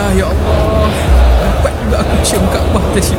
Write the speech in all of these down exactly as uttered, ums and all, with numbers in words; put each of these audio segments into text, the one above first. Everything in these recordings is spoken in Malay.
Alhamdulillah ya Allah. Dapat juga aku cium Kaabah tadi.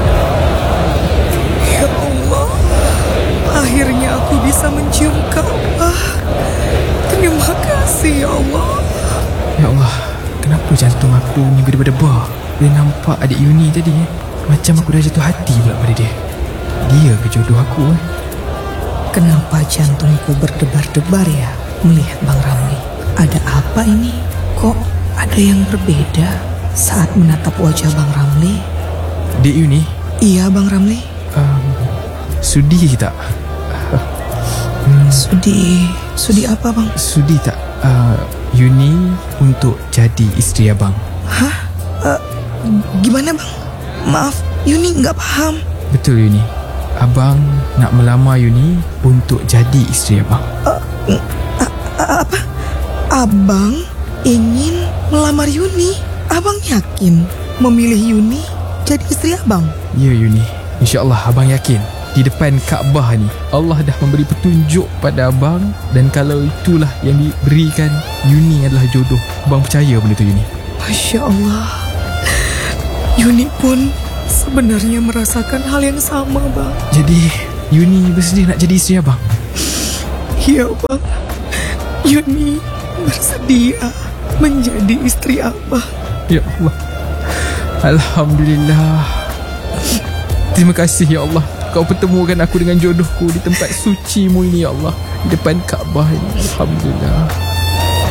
Ya Allah, akhirnya aku bisa mencium Kaabah. Terima kasih ya Allah. Ya Allah, kenapa jantung aku ni berdebar-debar bila nampak adik Yuni tadi eh? Macam aku dah jatuh hati pula pada dia. Dia ke jodoh aku eh? Kenapa jantungku berdebar-debar ya melihat Bang Ramli? Ada apa ini? Kok ada yang berbeda saat menatap wajah Bang Ramli? Dek Yuni, Iya Bang Ramli. um, sudi tak? hmm. Sudi, sudi apa Bang? Sudi tak uh, Yuni untuk jadi isteri abang? Hah? Uh, gimana Bang? Maaf, Yuni nggak paham. Betul Yuni, abang nak melamar Yuni untuk jadi isteri abang. Uh, uh, uh, apa? Abang ingin melamar Yuni? Abang yakin memilih Yuni jadi istri abang? Ya Yuni, InsyaAllah abang yakin di depan Kaabah ni Allah dah memberi petunjuk pada abang, dan kalau itulah yang diberikan, Yuni adalah jodoh. Abang percaya benda tu Yuni? Masya Allah, Yuni pun sebenarnya merasakan hal yang sama bang. Jadi Yuni bersedia nak jadi isteri abang? Iya bang, Yuni bersedia menjadi istri abang. Ya Allah, Alhamdulillah. Terima kasih ya Allah, kau pertemukan aku dengan jodohku di tempat suci mu ini ya Allah, di depan Kaabah ini. Alhamdulillah.